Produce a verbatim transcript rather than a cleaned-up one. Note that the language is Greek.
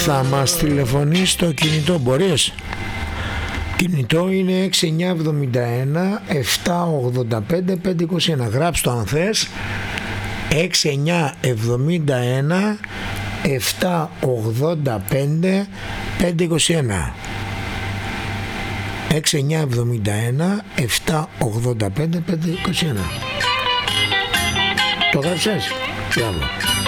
Θα μας τηλεφωνείς στο κινητό, μπορείς? Κινητό είναι έξι εννιά εβδομήντα ένα επτά ογδόντα πέντε πεντακόσια είκοσι ένα. Γράψ' το αν θες. έξι εννιά εβδομήντα ένα επτά ογδόντα πέντε πεντακόσια είκοσι ένα. έξι εννιά εβδομήντα ένα επτά ογδόντα πέντε πεντακόσια είκοσι ένα. Το γράψες? Μπράβο.